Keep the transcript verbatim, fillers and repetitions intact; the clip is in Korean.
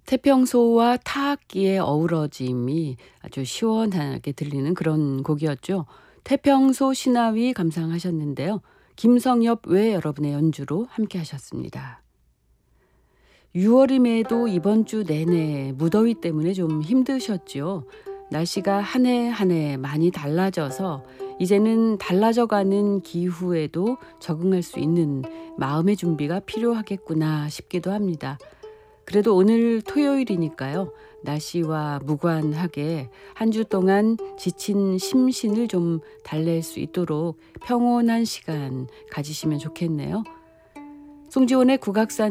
태평소와 타악기의 어우러짐이 아주 시원하게 들리는 그런 곡이었죠. 태평소 신하위 감상하셨는데요. 김성엽 외 여러분의 연주로 함께 하셨습니다. 유월임에도 이번 주 내내 무더위 때문에 좀 힘드셨죠. 날씨가 한 해 한 해 많이 달라져서 이제는 달라져가는 기후에도 적응할 수 있는 마음의 준비가 필요하겠구나 싶기도 합니다. 그래도 오늘 토요일이니까요. 날씨와 무관하게 한 주 동안 지친 심신을 좀 달랠 수 있도록 평온한 시간 가지시면 좋겠네요. 송지원의 국악산